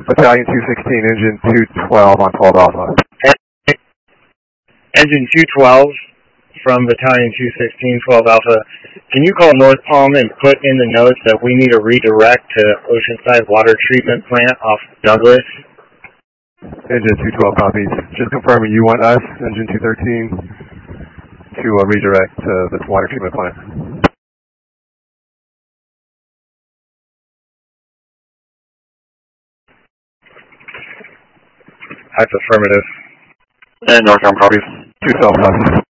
Battalion 216, engine 212 on 12 Alpha. Engine 212 from Battalion 216, 12 Alpha. Can you call North Palm and put in the notes that we need a redirect to Oceanside Water Treatment Plant off Douglas? Engine 212 copies. Just confirming you want us, engine 213, to redirect to the water treatment plant. That's affirmative. And North Palm copies. 212 copies.